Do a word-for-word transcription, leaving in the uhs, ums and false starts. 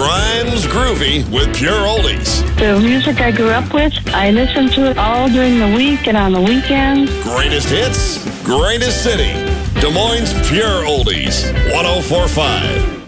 Grimes Groovy with Pure Oldies. The music I grew up with, I listen to it all during the week and on the weekends. Greatest hits, greatest city. Des Moines Pure Oldies, one oh four point five.